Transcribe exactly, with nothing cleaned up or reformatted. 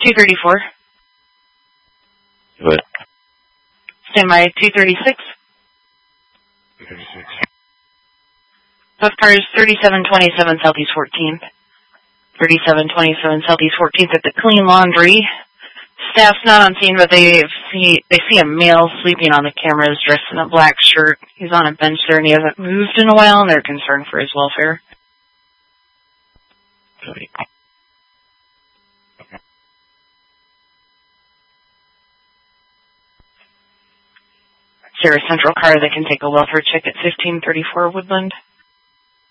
two thirty-four. What? Stand by two thirty-six. thirty-six. Bus car is thirty-seven twenty-seven Southeast fourteenth. thirty-seven twenty-seven Southeast fourteenth at the Clean Laundry. Staff's not on scene, but they see they see a male sleeping on the cameras dressed in a black shirt. He's on a bench there and he hasn't moved in a while, and they're concerned for his welfare. Cody. Is there a central car that can take a welfare check at fifteen thirty-four Woodland?